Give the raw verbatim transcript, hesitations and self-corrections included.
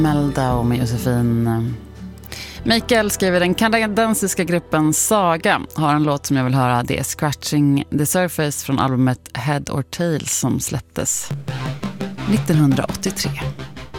Meldau med Josefin. Mikael skriver: den kanadensiska gruppen Saga har en låt som jag vill höra. Det är Scratching the Surface från albumet Head or Tails som släpptes nittonhundraåttiotre.